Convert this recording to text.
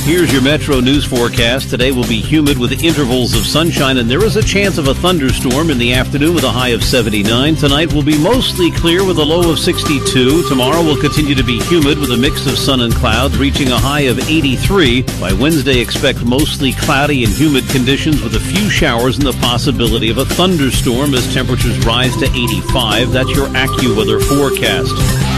Here's your Metro News forecast. Today will be humid with intervals of sunshine, and there is a chance of a thunderstorm in the afternoon with a high of 79. Tonight will be mostly clear with a low of 62. Tomorrow will continue to be humid with a mix of sun and clouds, reaching a high of 83. By Wednesday, expect mostly cloudy and humid conditions with a few showers and the possibility of a thunderstorm as temperatures rise to 85. That's your AccuWeather forecast.